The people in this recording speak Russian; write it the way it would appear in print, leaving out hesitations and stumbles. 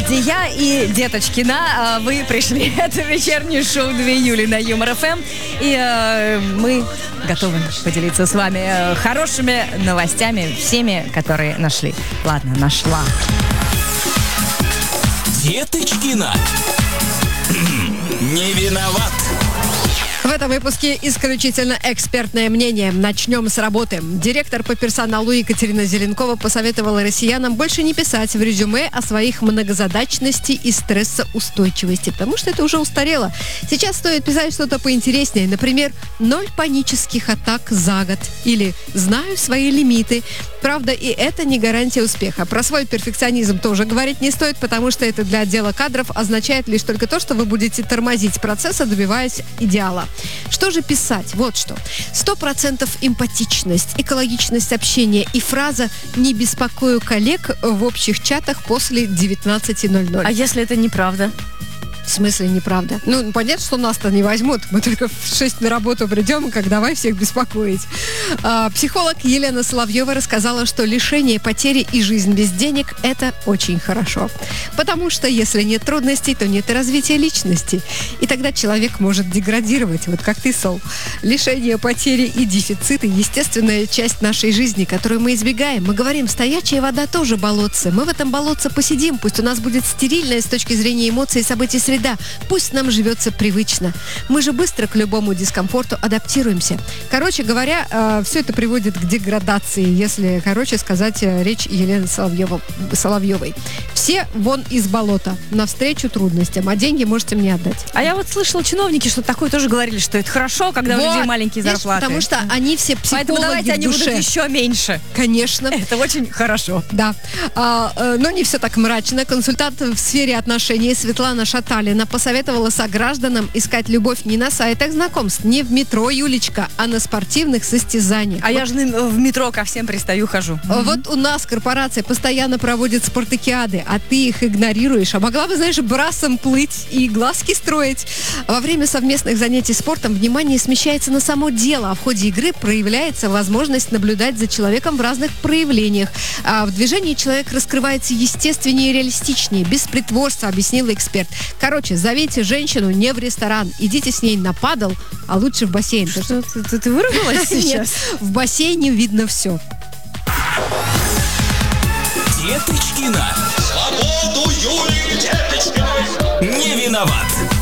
где я и Деточкина. Вы пришли. Это вечернее шоу 2 Юли на Юмор ФМ. И мы готовы поделиться с вами хорошими новостями, всеми, которые нашли. Ладно, нашла. Деточкина. Не виноват. В этом выпуске исключительно экспертное мнение. Начнем с работы. Директор по персоналу Екатерина Зеленкова посоветовала россиянам больше не писать в резюме о своих многозадачности и стрессоустойчивости, потому что это уже устарело. Сейчас стоит писать что-то поинтереснее. Например, 0 панических атак за год. Или «Знаю свои лимиты». Правда, и это не гарантия успеха. Про свой перфекционизм тоже говорить не стоит, потому что это для отдела кадров означает лишь только то, что вы будете тормозить процесса, добиваясь идеала. Что же писать? Вот что. 100% эмпатичность, экологичность общения и фраза «не беспокою коллег» в общих чатах после 19:00. А если это неправда? В смысле неправда? Ну, понятно, что нас-то не возьмут. Мы только в 6 на работу придем, как давай всех беспокоить. Психолог Елена Соловьева рассказала, что лишение, потери и жизнь без денег – это очень хорошо. Потому что если нет трудностей, то нет и развития личности. И тогда человек может деградировать, вот как ты, Сол. Лишение, потери и дефициты – естественная часть нашей жизни, которую мы избегаем. Мы говорим, стоячая вода тоже болотце. Мы в этом болотце посидим, пусть у нас будет стерильная с точки зрения эмоций и событий среда. Пусть нам живется привычно. Мы же быстро к любому дискомфорту адаптируемся. Короче говоря, все это приводит к деградации, если, сказать речь Елены Соловьевой. Все вон из болота, навстречу трудностям, а деньги можете мне отдать. А я вот слышала, чиновники что-то такое тоже говорили, что это хорошо, когда у людей маленькие зарплаты. Потому что они все психологи. Поэтому давайте в они душе. будут еще меньше. Конечно. Это очень хорошо. Да. Но не все так мрачно. Консультант в сфере отношений Светлана Шаталина посоветовала согражданам искать любовь не на сайтах знакомств, не в метро, Юлечка, а на спортивных состязаниях. А я же в метро ко всем пристаю, хожу. Вот у нас корпорация постоянно проводит спартакиады, а ты их игнорируешь. А могла бы, знаешь, брасом плыть и глазки строить. Во время совместных занятий спортом внимание смещается на само дело, а в ходе игры проявляется возможность наблюдать за человеком в разных проявлениях. А в движении человек раскрывается естественнее и реалистичнее, без притворства, объяснила эксперт. Короче, зовите женщину не в ресторан, идите с ней на падл, а лучше в бассейн. Что, ты выругалась сейчас? Нет, в бассейне видно все. Деточкина. Свободу Юлии Деточкиной. Не виноват.